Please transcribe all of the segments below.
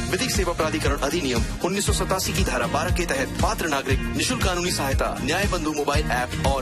विधिक सेवा प्राधिकरण अधिनियम 1987 की धारा 12 के तहत पात्र नागरिक निशुल्क कानूनी सहायता न्याय बंधु मोबाइल ऐप और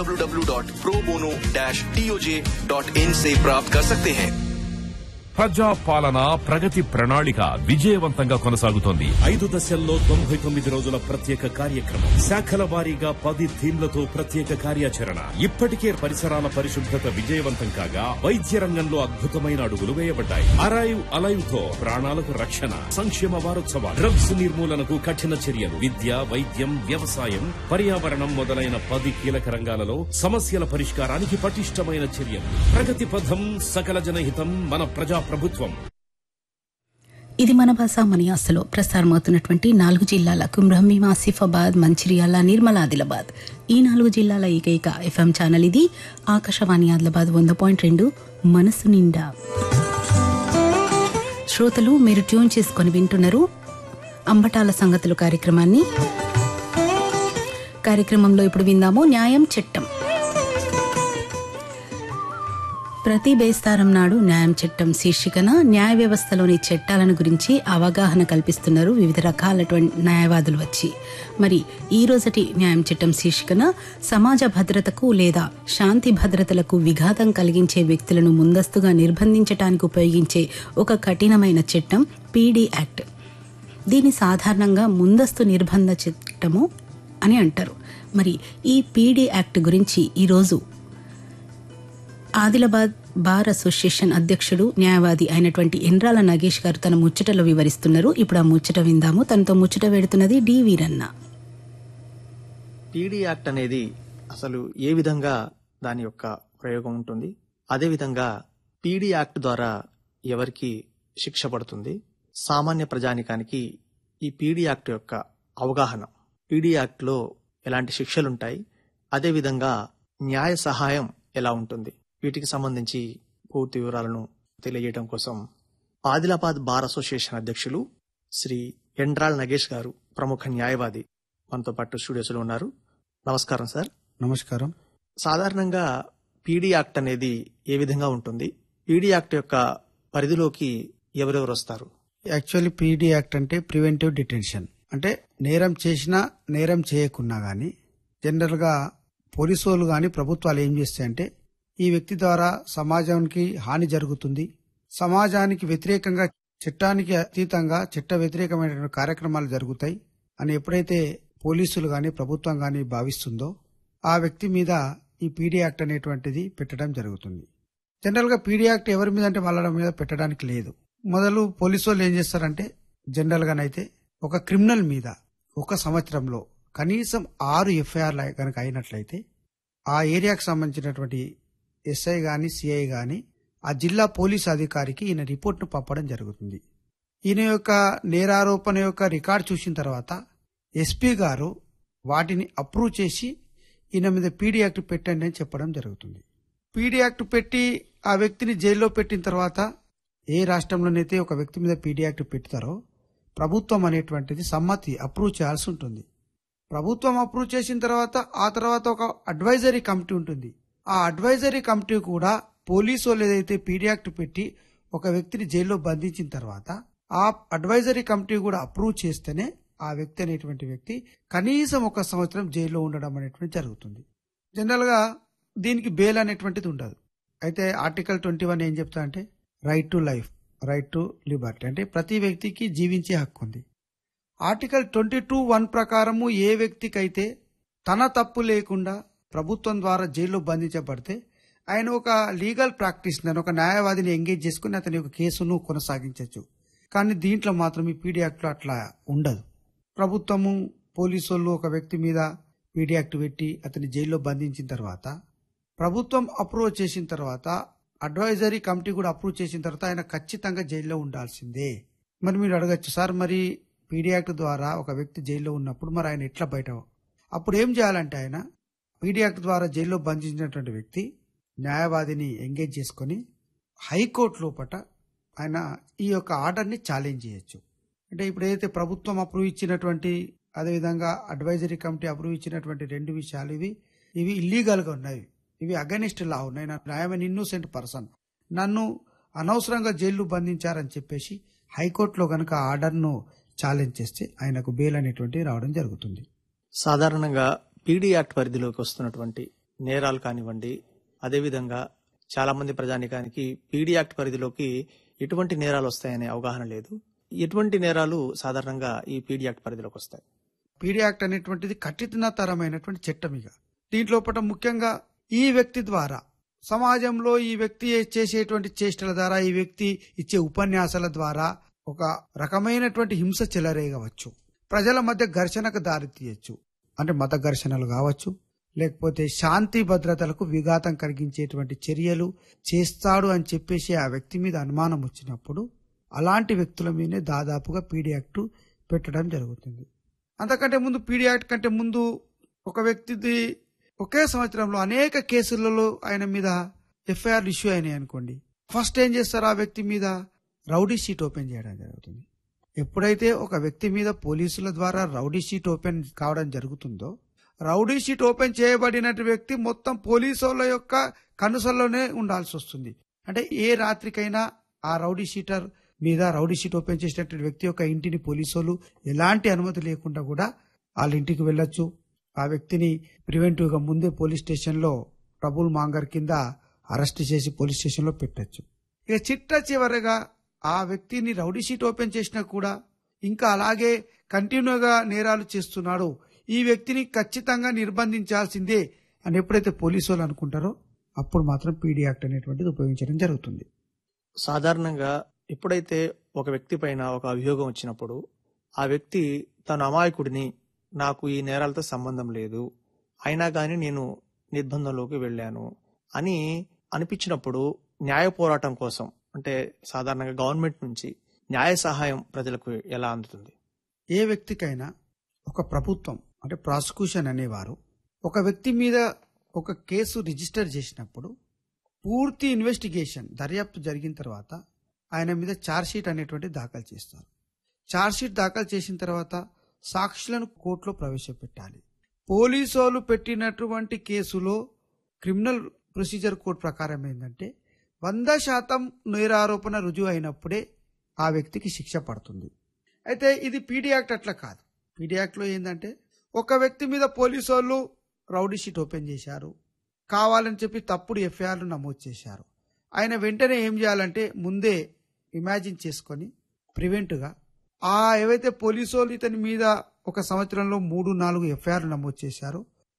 www.probono-toj.in से प्राप्त कर सकते हैं। ప్రజా పాలన ప్రగతి ప్రణాళిక విజయవంతంగా కొనసాగుతోంది. 5 దశల్లో 99 రోజుల ప్రత్యేక కార్యక్రమం, శాఖల వారీగా 10 థీమ్లతో ప్రత్యేక కార్యాచరణ. ఇప్పటికే పరిసరాల పరిశుభ్రత విజయవంతం కాగా వైద్య రంగంలో అద్భుతమైన అడుగులు వేయబడ్డాయి. అరైవ్ అలైవ్ తో ప్రాణాలకు రక్షణ. సంక్షేమ వారోత్సవాలు, డ్రగ్స్ నిర్మూలనకు కఠిన చర్యలు, విద్య, వైద్యం, వ్యవసాయం, పర్యావరణం మొదలైన 10 కీలక రంగాలలో సమస్యల పరిష్కారానికి పటిష్టమైన చర్యలు. ప్రగతి పథం, సకల జనహితం, మన ప్రజా ప్రభుత్వం. ఇది మన భాష మన యాసలో ప్రసారమవుతున్నటువంటి 4 జిల్లాల కుమ్రహీం, ఆసిఫాబాద్, మంచిర్యాల, నిర్మల్, ఆదిలాబాద్ ఈ 4 జిల్లాల ఏకైక ఎఫ్ఎం ఛానల్ ఇది. ఆకాశవాణి ఆదిలాబాద్ 100.2 మనసు నిండా. శ్రోతలు మీరు ట్యూన్ చేసుకొని వింటున్నారు అంబటాల సంగతులు కార్యక్రమాన్ని. కార్యక్రమంలో ఇప్పుడు విందాము న్యాయం చట్టం. ప్రతి బేస్తారం నాడు న్యాయం చట్టం శీర్షికన న్యాయ వ్యవస్థలోని చట్టాలను గురించి అవగాహన కల్పిస్తున్నారు వివిధ రకాలటువంటి న్యాయవాదులు వచ్చి. మరి ఈ రోజటి న్యాయం చట్టం శీర్షికన సమాజ భద్రతకు లేదా శాంతి భద్రతలకు విఘాతం కలిగించే వ్యక్తులను ముందస్తుగా నిర్బంధించడానికి ఉపయోగించే ఒక కఠినమైన చట్టం పీడీ యాక్ట్. దీన్ని సాధారణంగా ముందస్తు నిర్బంధ చట్టము అని అంటారు. మరి ఈ పీడీ యాక్ట్ గురించి ఈరోజు ఆదిలాబాద్ బార్ అసోసియేషన్ అధ్యక్షుడు న్యాయవాది అయినటువంటి ఎండ్రాల నాగేష్ గారు తన ముచ్చటలో వివరిస్తున్నారు. ఇప్పుడు ఆ ముచ్చట విందాము. తనతో ముచ్చట పెడుతున్నది డి వీరన్న. పీడీ యాక్ట్ అనేది అసలు ఏ విధంగా దాని యొక్క ప్రయోగం ఉంటుంది, అదేవిధంగా పీడీ యాక్ట్ ద్వారా ఎవరికి శిక్ష పడుతుంది, సామాన్య ప్రజానికానికి ఈ పీడీ యాక్ట్ యొక్క అవగాహన, పీడీ యాక్ట్లో ఎలాంటి శిక్షలుంటాయి, అదేవిధంగా న్యాయ సహాయం ఎలా ఉంటుంది, వీటికి సంబంధించి పూర్తి వివరాలను తెలియజేయడం కోసం ఆదిలాబాద్ బార్ అసోసియేషన్ అధ్యక్షులు శ్రీ ఎండ్రాల్ నగేష్ గారు, ప్రముఖ న్యాయవాది, మనతో పాటు స్టూడియోస్లో ఉన్నారు. నమస్కారం సార్. నమస్కారం. సాధారణంగా పీడీ యాక్ట్ అనేది ఏ విధంగా ఉంటుంది, పీడీ యాక్ట్ యొక్క పరిధిలోకి ఎవరెవరు వస్తారు? యాక్చువల్లీ పీడీ యాక్ట్ అంటే ప్రివెంటివ్ డిటెన్షన్. అంటే నేరం చేసినా నేరం చేయకున్నా గానీ జనరల్ గా పోలీసు వాళ్ళు గానీ ప్రభుత్వాలు ఏం చేస్తాయంటే ఈ వ్యక్తి ద్వారా సమాజానికి హాని జరుగుతుంది, సమాజానికి వ్యతిరేకంగా చట్టానికి అతీతంగా చట్ట వ్యతిరేకమైన కార్యక్రమాలు జరుగుతాయి అని ఎప్పుడైతే పోలీసులు గాని ప్రభుత్వం గాని భావిస్తుందో ఆ వ్యక్తి మీద ఈ పీడీ యాక్ట్ అనేటువంటిది పెట్టడం జరుగుతుంది. జనరల్ గా పీడీ యాక్ట్ ఎవరి మీద అంటే వాళ్ళ మీద పెట్టడానికి లేదు. మొదలు పోలీసు వాళ్ళు ఏం చేస్తారంటే జనరల్ గానైతే ఒక క్రిమినల్ మీద 1 సంవత్సరంలో కనీసం 6 ఎఫ్ఐఆర్ కనుక అయినట్లయితే ఆ ఏరియాకు సంబంధించినటువంటి ఎస్ఐ గాని సిఐ గాని ఆ జిల్లా పోలీసు అధికారికి ఈయన రిపోర్ట్ను పంపడం జరుగుతుంది. ఈయన యొక్క నేరారోపణ యొక్క రికార్డు చూసిన తర్వాత ఎస్పీ గారు వాటిని అప్రూవ్ చేసి ఈయన మీద పీడీ యాక్ట్ పెట్టండి అని చెప్పడం జరుగుతుంది. పీడీ యాక్ట్ పెట్టి ఆ వ్యక్తిని జైల్లో పెట్టిన తర్వాత ఏ రాష్ట్రంలోనైతే ఒక వ్యక్తి మీద పీడీ యాక్ట్ పెడతారో ప్రభుత్వం అనేటువంటిది సమ్మతి అప్రూవ్ చేయాల్సి ఉంటుంది. ప్రభుత్వం అప్రూవ్ చేసిన తర్వాత ఆ తర్వాత ఒక అడ్వైజరీ కమిటీ ఉంటుంది. ఆ అడ్వైజరీ కమిటీ కూడా పోలీసు వాళ్ళు ఏదైతే పీడీ యాక్ట్ పెట్టి ఒక వ్యక్తిని జైల్లో బంధించిన తర్వాత ఆ అడ్వైజరీ కమిటీ కూడా అప్రూవ్ చేస్తేనే ఆ వ్యక్తి అనేటువంటి వ్యక్తి కనీసం 1 సంవత్సరం జైల్లో ఉండడం అనేటువంటి జరుగుతుంది. జనరల్ గా దీనికి బెయిల్ అనేటువంటిది ఉండదు. అయితే ఆర్టికల్ 21 ఏం చెప్తా అంటే right to life, right to Liberty, అంటే ప్రతి వ్యక్తికి జీవించే హక్కు ఉంది. ఆర్టికల్ 22(1) ప్రకారము ఏ వ్యక్తికైతే తన తప్పు లేకుండా ప్రభుత్వం ద్వారా జైల్లో బంధించబడితే ఆయన ఒక లీగల్ ప్రాక్టీషనర్, ఒక న్యాయవాదిని ఎంగేజ్ చేసుకుని అతని యొక్క కేసును కొనసాగించవచ్చు. కానీ దీంట్లో మాత్రం ఈ పీడీ యాక్ట్లో అట్లా ఉండదు. ప్రభుత్వము పోలీసు వాళ్ళు ఒక వ్యక్తి మీద పీడీ యాక్ట్ పెట్టి అతని జైల్లో బంధించిన తర్వాత ప్రభుత్వం అప్రూవ్ చేసిన తర్వాత అడ్వైజరీ కమిటీ కూడా అప్రూవ్ చేసిన తర్వాత ఆయన ఖచ్చితంగా జైల్లో ఉండాల్సిందే. మరి మీరు అడగచ్చు, సార్ మరి పీడీ యాక్ట్ ద్వారా ఒక వ్యక్తి జైల్లో ఉన్నప్పుడు మరి ఆయన ఎట్లా బయట? అప్పుడు ఏం చేయాలంటే ఆయన పీడీ యాక్ట్ ద్వారా జైల్లో బంధించినటువంటి వ్యక్తి న్యాయవాదిని ఎంగేజ్ చేసుకుని హైకోర్టు లోపట ఆయన ఈ యొక్క ఆర్డర్ని ఛాలెంజ్ చేయొచ్చు. అంటే ఇప్పుడు ఏదైతే ప్రభుత్వం అప్రూవ్ ఇచ్చినటువంటి అదేవిధంగా అడ్వైజరీ కమిటీ అప్రూవ్ ఇచ్చినటువంటి 2 విషయాలు ఇవి ఇల్లీగల్గా ఉన్నాయి, ఇవి అగైనెస్ట్ లా ఉన్నాయి, ఐఎమ్ ఎన్ ఇన్నోసెంట్ పర్సన్, నన్ను అనవసరంగా జైలు బంధించారని చెప్పేసి హైకోర్టులో గనక ఆర్డర్ను ఛాలెంజ్ చేస్తే ఆయనకు బెయిల్ అనేటువంటి రావడం జరుగుతుంది. సాధారణంగా పీడీ యాక్ట్ పరిధిలోకి వస్తున్నటువంటి నేరాలు కానివ్వండి, అదేవిధంగా చాలా మంది ప్రజానికానికి పీడీ యాక్ట్ పరిధిలోకి ఎటువంటి నేరాలు వస్తాయనే అవగాహన లేదు. ఎటువంటి నేరాలు సాధారణంగా ఈ పీడీ యాక్ట్ పరిధిలోకి వస్తాయి? పీడీ యాక్ట్ అనేటువంటిది కఠినతరమైనటువంటి చట్టం. ఇక దీంట్లో ముఖ్యంగా ఈ వ్యక్తి ద్వారా సమాజంలో ఈ వ్యక్తి చేసేటువంటి చేష్టల ద్వారా, ఈ వ్యక్తి ఇచ్చే ఉపన్యాసాల ద్వారా ఒక రకమైనటువంటి హింస చెలరేగవచ్చు, ప్రజల మధ్య ఘర్షణకు దారి తీయచ్చు. అంటే మత ఘర్షణలు కావచ్చు, లేకపోతే శాంతి భద్రతలకు విఘాతం కలిగించేటువంటి చర్యలు చేస్తాడు అని చెప్పేసి ఆ వ్యక్తి మీద అనుమానం వచ్చినప్పుడు అలాంటి వ్యక్తుల మీదే దాదాపుగా పీడీ యాక్ట్ పెట్టడం జరుగుతుంది. అంతకంటే ముందు పీడీ యాక్ట్ కంటే ముందు ఒక వ్యక్తిది ఒకే సంవత్సరంలో అనేక కేసులలో ఆయన మీద ఎఫ్ఐఆర్ ఇష్యూ అయినాయి అనుకోండి, ఫస్ట్ ఏం చేస్తారు, ఆ వ్యక్తి మీద రౌడీ షీట్ ఓపెన్ చేయడం జరుగుతుంది. ఎప్పుడైతే ఒక వ్యక్తి మీద పోలీసుల ద్వారా రౌడీ షీట్ ఓపెన్ కావడం జరుగుతుందో, రౌడీ షీట్ ఓపెన్ చేయబడిన వ్యక్తి మొత్తం పోలీసుల యొక్క కనుసల్లోనే ఉండాల్సి వస్తుంది. అంటే ఏ రాత్రికైనా ఆ రౌడీ షీటర్ మీద రౌడీ షీట్ ఓపెన్ చేసినటువంటి వ్యక్తి యొక్క ఇంటిని పోలీసులు ఎలాంటి అనుమతి లేకుండా కూడా వాళ్ళ ఇంటికి వెళ్ళొచ్చు. ఆ వ్యక్తిని ప్రివెంటివ్ గా ముందే పోలీస్ స్టేషన్ లో ట్రబుల్ మాంగర్ కింద అరెస్ట్ చేసి పోలీస్ స్టేషన్ లో పెట్టచ్చు. ఇక చివరగా ఆ వ్యక్తిని రౌడీ షీట్ ఓపెన్ చేసినా కూడా ఇంకా అలాగే కంటిన్యూగా నేరాలు చేస్తున్నాడు, ఈ వ్యక్తిని ఖచ్చితంగా నిర్బంధించాల్సిందే అని ఎప్పుడైతే పోలీసు వాళ్ళు అనుకుంటారో అప్పుడు మాత్రం పీడీ యాక్ట్ అనేటువంటిది ఉపయోగించడం జరుగుతుంది. సాధారణంగా ఎప్పుడైతే ఒక వ్యక్తి పైన ఒక అభియోగం వచ్చినప్పుడు ఆ వ్యక్తి తన అమాయకుడిని, నాకు ఈ నేరాలతో సంబంధం లేదు, అయినా కానీ నేను నిర్బంధంలోకి వెళ్ళాను అని అనిపించినప్పుడు న్యాయ పోరాటం కోసం, అంటే సాధారణంగా గవర్నమెంట్ నుంచి న్యాయ సహాయం ప్రజలకు ఎలా అందుతుంది? ఏ వ్యక్తికైనా ఒక ప్రభుత్వం అంటే ప్రాసిక్యూషన్ అనేవారు ఒక వ్యక్తి మీద ఒక కేసు రిజిస్టర్ చేసినప్పుడు పూర్తి ఇన్వెస్టిగేషన్ దర్యాప్తు జరిగిన తర్వాత ఆయన మీద ఛార్జ్ షీట్ అనేటువంటి దాఖలు చేస్తారు. ఛార్జ్ షీట్ దాఖలు చేసిన తర్వాత సాక్షులను కోర్టులో ప్రవేశపెట్టాలి. పోలీసు వాళ్ళు పెట్టినటువంటి కేసులో క్రిమినల్ ప్రొసీజర్ కోడ్ ప్రకారం ఏంటంటే 100% నేరారోపణ రుజువు అయినప్పుడే ఆ వ్యక్తికి శిక్ష పడుతుంది. అయితే ఇది పీడీ యాక్ట్ అట్లా కాదు. పీడీ యాక్ట్ లో ఏంటంటే ఒక వ్యక్తి మీద పోలీసు వాళ్ళు రౌడీ షీట్ ఓపెన్ చేశారు, కావాలని చెప్పి తప్పుడు ఎఫ్ఐఆర్లు నమోదు చేశారు. ఆయన వెంటనే ఏం చేయాలంటే ముందే ఇమాజిన్ చేసుకొని ప్రివెంట్గా ఏవైతే పోలీసు వాళ్ళు ఇతని మీద ఒక సంవత్సరంలో 3-4 ఎఫ్ఐఆర్లు నమోదు చేశారో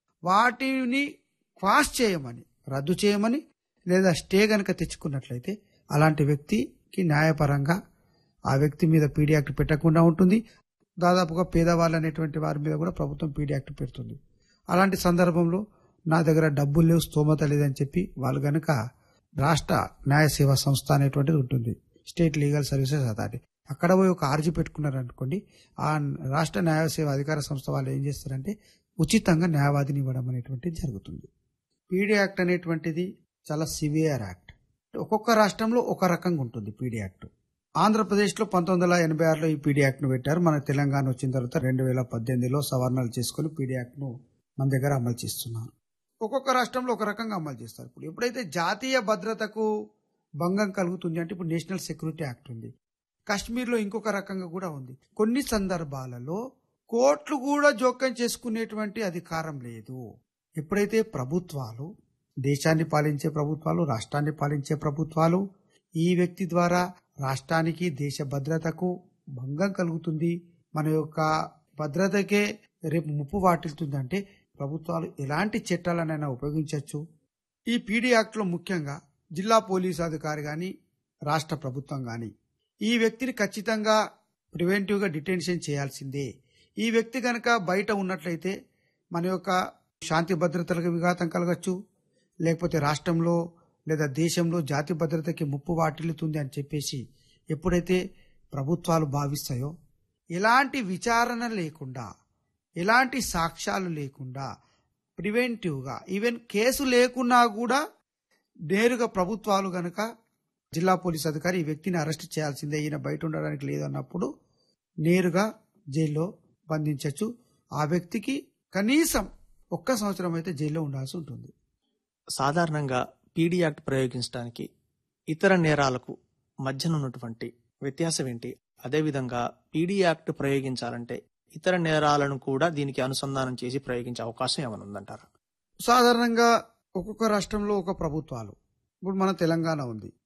వాటిని క్వాష్ చేయమని, రద్దు చేయమని, లేదా స్టే గనక తెచ్చుకున్నట్లయితే అలాంటి వ్యక్తికి న్యాయపరంగా ఆ వ్యక్తి మీద పీడీ యాక్ట్ పెట్టకుండా ఉంటుంది. దాదాపుగా పేదవాళ్ళు అనేటువంటి వారి మీద కూడా ప్రభుత్వం పీడీ యాక్ట్ పెడుతుంది. అలాంటి సందర్భంలో నా దగ్గర డబ్బులు లేవు, స్తోమత లేదని చెప్పి వాళ్ళు గనక రాష్ట్ర న్యాయ సేవా సంస్థ అనేటువంటిది ఉంటుంది, స్టేట్ లీగల్ సర్వీసెస్ అథారిటీ, అక్కడ పోయి ఒక ఆర్జీ పెట్టుకున్నారు అనుకోండి, ఆ రాష్ట్ర న్యాయ సేవ అధికార సంస్థ వాళ్ళు ఏం చేస్తారంటే ఉచితంగా న్యాయవాదిని ఇవ్వడం అనేటువంటిది జరుగుతుంది. పీడీ యాక్ట్ అనేటువంటిది చాలా సివియర్ యాక్ట్. ఒక్కొక్క రాష్ట్రంలో ఒక రకంగా ఉంటుంది పీడీ యాక్ట్. ఆంధ్రప్రదేశ్లో 1986లో ఈ పీడీ యాక్ట్ను పెట్టారు. మన తెలంగాణ వచ్చిన తర్వాత 2018లో సవరణలు చేసుకుని పీడీ యాక్ట్ను మన దగ్గర అమలు చేస్తున్నారు. ఒక్కొక్క రాష్ట్రంలో ఒక రకంగా అమలు చేస్తారు. ఇప్పుడు ఎప్పుడైతే జాతీయ భద్రతకు భంగం కలుగుతుంది అంటే ఇప్పుడు నేషనల్ సెక్యూరిటీ యాక్ట్ ఉంది. కాశ్మీర్లో ఇంకొక రకంగా కూడా ఉంది. కొన్ని సందర్భాలలో కోర్టులు కూడా జోక్యం చేసుకునేటువంటి అధికారం లేదు. ఎప్పుడైతే ప్రభుత్వాలు, దేశాన్ని పాలించే ప్రభుత్వాలు, రాష్ట్రాన్ని పాలించే ప్రభుత్వాలు ఈ వ్యక్తి ద్వారా రాష్ట్రానికి, దేశ భద్రతకు భంగం కలుగుతుంది, మన యొక్క భద్రతకే రేపు ముప్పు వాటిల్తుందంటే ప్రభుత్వాలు ఎలాంటి చట్టాలనైనా ఉపయోగించవచ్చు. ఈ పీడీ యాక్ట్లో ముఖ్యంగా జిల్లా పోలీసు అధికారి కానీ, రాష్ట్ర ప్రభుత్వం కానీ ఈ వ్యక్తిని ఖచ్చితంగా ప్రివెంటివ్గా డిటెన్షన్ చేయాల్సిందే. ఈ వ్యక్తి కనుక బయట ఉన్నట్లయితే మన యొక్క శాంతి భద్రతలకు విఘాతం కలగచ్చు, లేకపోతే రాష్ట్రంలో లేదా దేశంలో జాతి భద్రతకి ముప్పు వాటిల్లుతుంది అని చెప్పేసి ఎప్పుడైతే ప్రభుత్వాలు భావిస్తాయో ఎలాంటి విచారణ లేకుండా, ఎలాంటి సాక్ష్యాలు లేకుండా ప్రివెంటివ్గా, ఈవెన్ కేసు లేకున్నా కూడా నేరుగా ప్రభుత్వాలు గనక జిల్లా పోలీస్ అధికారి ఈ వ్యక్తిని అరెస్ట్ చేయాల్సిందే, ఈయన బయట ఉండడానికి లేదన్నప్పుడు నేరుగా జైల్లో బంధించవచ్చు. ఆ వ్యక్తికి కనీసం 1 సంవత్సరం అయితే జైల్లో ఉండాల్సి ఉంటుంది. సాధారణంగా పీడీ యాక్ట్ ప్రయోగించడానికి ఇతర నేరాలకు మధ్యన ఉన్నటువంటి వ్యత్యాసం ఏంటి? అదేవిధంగా పీడీ యాక్ట్ ప్రయోగించాలంటే ఇతర నేరాలను కూడా దీనికి అనుసంధానం చేసి ప్రయోగించే అవకాశం ఏమైనా ఉందంటారా? సాధారణంగా ఒక్కొక్క రాష్ట్రంలో ఒక ప్రభుత్వాలు, ఇప్పుడు మన తెలంగాణ ఉంది,